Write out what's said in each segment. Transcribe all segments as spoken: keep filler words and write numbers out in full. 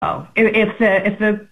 Oh, if, if the if the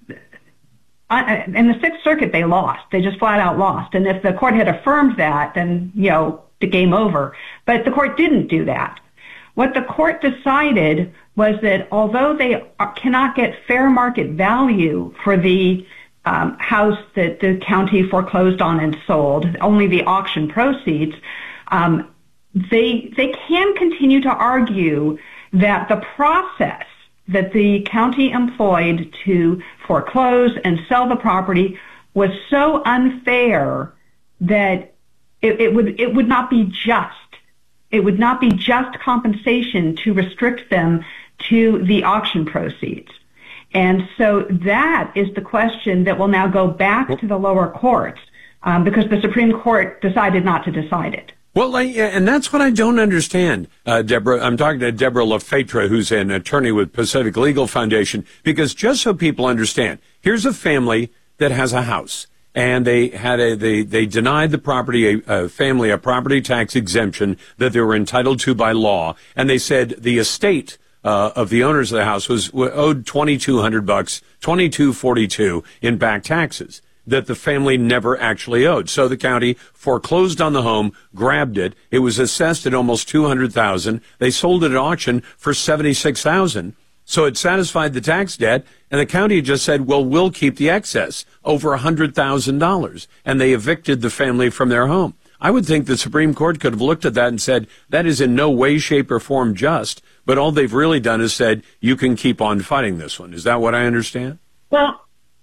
uh, in the Sixth Circuit they lost, they just flat out lost, and if the court had affirmed that, then you know the game over. But the court didn't do that. What the court decided was that although they cannot get fair market value for the um, house that the county foreclosed on and sold, only the auction proceeds, um, they they can continue to argue that the process that the county employed to foreclose and sell the property was so unfair that it, it would it would not be just. It would not be just compensation to restrict them to the auction proceeds. And so that is the question that will now go back to the lower courts um, because the Supreme Court decided not to decide it. Well, I, and that's what I don't understand, uh, Deborah. I'm talking to Deborah LaFetra, who's an attorney with Pacific Legal Foundation, because just so people understand, here's a family that has a house. And they had a they they denied the property a, a family a property tax exemption that they were entitled to by law, and they said the estate uh, of the owners of the house was owed twenty two hundred bucks, twenty two forty two in back taxes that the family never actually owed. So the county foreclosed on the home, grabbed it. It was assessed at almost two hundred thousand. They sold it at auction for seventy six thousand. So it satisfied the tax debt, and the county just said, well, we'll keep the excess, over one hundred thousand dollars, and they evicted the family from their home. I would think the Supreme Court could have looked at that and said, that is in no way, shape, or form just, but all they've really done is said, you can keep on fighting this one. Is that what I understand? Well,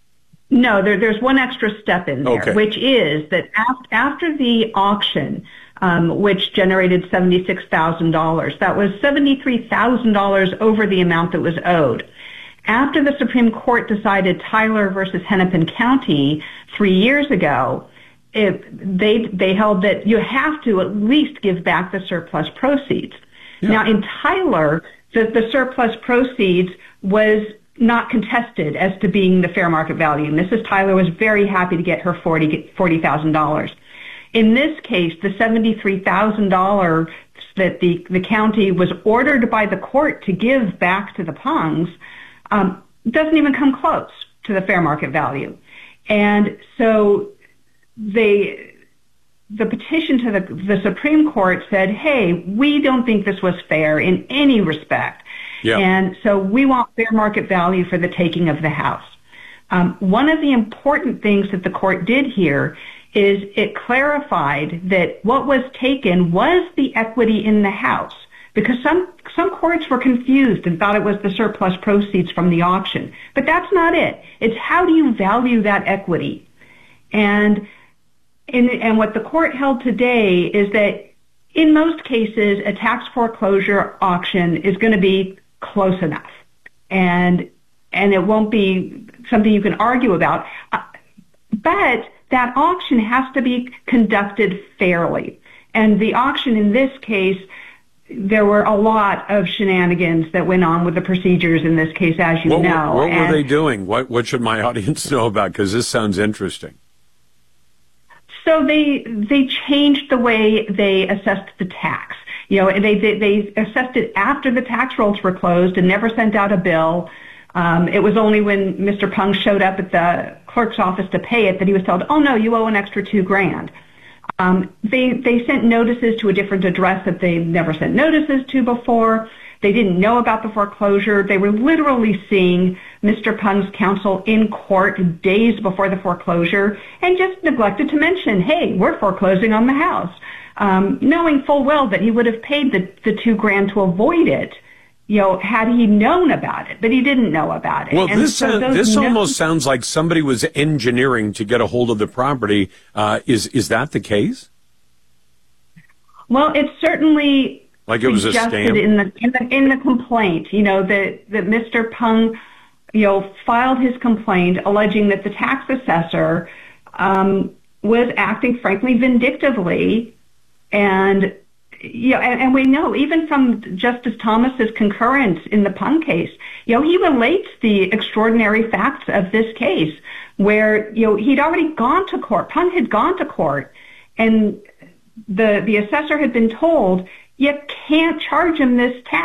no, there, there's one extra step in there, okay. which is that after, after the auction, Um, which generated seventy-six thousand dollars. That was seventy-three thousand dollars over the amount that was owed. After the Supreme Court decided Tyler versus Hennepin County three years ago, it, they they held that you have to at least give back the surplus proceeds. Yeah. Now, in Tyler, the, the surplus proceeds was not contested as to being the fair market value. Missus Tyler was very happy to get her forty thousand dollars. In this case, the seventy-three thousand dollars that the, the county was ordered by the court to give back to the Pungs um, doesn't even come close to the fair market value. And so they, the petition to the, the Supreme Court said, hey, we don't think this was fair in any respect. Yeah. And so we want fair market value for the taking of the house. Um, one of the important things that the court did here is it clarified that what was taken was the equity in the house, because some some courts were confused and thought it was the surplus proceeds from the auction. But that's not it. It's how do you value that equity? And in, and what the court held today is that in most cases, a tax foreclosure auction is going to be close enough, and and it won't be something you can argue about. Uh, but that auction has to be conducted fairly. And the auction in this case, there were a lot of shenanigans that went on with the procedures in this case, as you what, know. What and were they doing? What, what should my audience know about? Because this sounds interesting. So they they changed the way they assessed the tax. You know, they, they, they assessed it after the tax rolls were closed and never sent out a bill. Um, it was only when Mister Pung showed up at the clerk's office to pay it that he was told, oh, no, you owe an extra two grand. Um, they, they sent notices to a different address that they never sent notices to before. They didn't know about the foreclosure. They were literally seeing Mister Pung's counsel in court days before the foreclosure and just neglected to mention, hey, we're foreclosing on the house, um, knowing full well that he would have paid the, the two grand to avoid it, you know, had he known about it, but he didn't know about it. Well, and this so uh, this no- almost sounds like somebody was engineering to get a hold of the property. Uh, is is that the case? Well, it's certainly like it was a scam in the, in the in the complaint. You know that that Mister Pung, you know, filed his complaint alleging that the tax assessor um, was acting, frankly, vindictively, and. Yeah, and, and we know even from Justice Thomas's concurrence in the Pung case, you know, he relates the extraordinary facts of this case where, you know, he'd already gone to court. Pung had gone to court, and the the assessor had been told, you can't charge him this tax.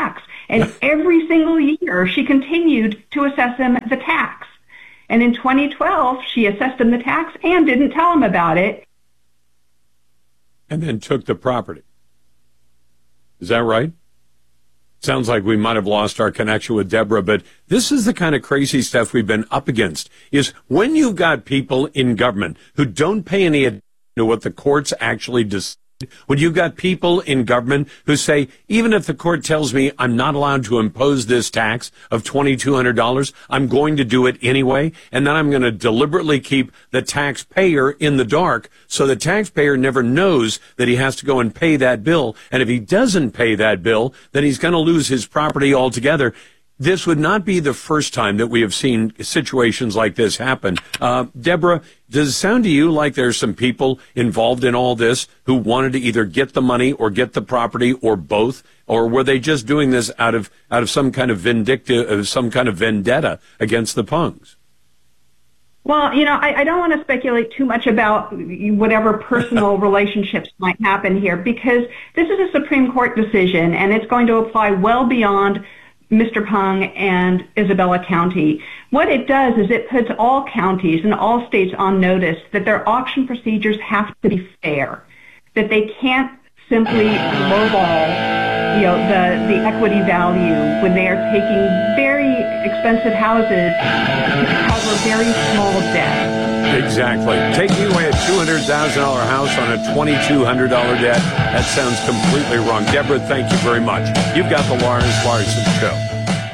And every single year, she continued to assess him the tax. And in twenty twelve, she assessed him the tax and didn't tell him about it. And then took the property. Is that right? Sounds like we might have lost our connection with Deborah, but this is the kind of crazy stuff we've been up against, is when you've got people in government who don't pay any attention to what the courts actually decide. When you've got people in government who say, even if the court tells me I'm not allowed to impose this tax of two thousand two hundred dollars, I'm going to do it anyway, and then I'm going to deliberately keep the taxpayer in the dark so the taxpayer never knows that he has to go and pay that bill. And if he doesn't pay that bill, then he's going to lose his property altogether. This would not be the first time that we have seen situations like this happen. Uh, Deborah, does it sound to you like there's some people involved in all this who wanted to either get the money or get the property or both? Or were they just doing this out of out of some kind of vindictive, some kind of vendetta against the Pungs? Well, you know, I, I don't want to speculate too much about whatever personal relationships might happen here, because this is a Supreme Court decision, and it's going to apply well beyond Mister Pung and Isabella County. What it does is it puts all counties and all states on notice that their auction procedures have to be fair, that they can't simply lowball, you know, the, the equity value when they are taking very expensive houses to cover very small debts. Exactly. Taking away a two hundred thousand dollars house on a twenty-two hundred dollars debt, that sounds completely wrong. Deborah, thank you very much. You've got the Lars Larson Show.